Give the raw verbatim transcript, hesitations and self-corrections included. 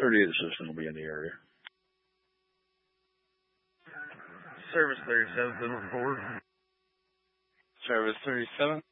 thirty-eight assistant will be in the area. Service thirty-seven, good report. Service thirty-seven.